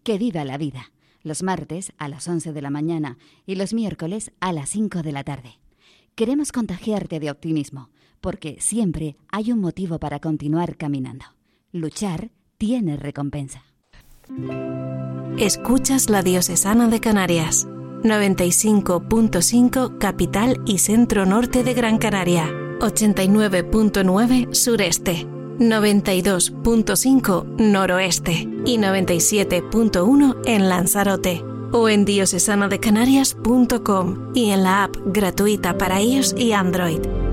Que viva la vida. Los martes a las 11 de la mañana y los miércoles a las 5 de la tarde. Queremos contagiarte de optimismo, porque siempre hay un motivo para continuar caminando. Luchar tiene recompensa. Escuchas la Diocesana de Canarias, 95.5 capital y centro norte de Gran Canaria, 89.9 sureste, 92.5 noroeste y 97.1 en Lanzarote, o en diocesanadecanarias.com y en la app gratuita para iOS y Android.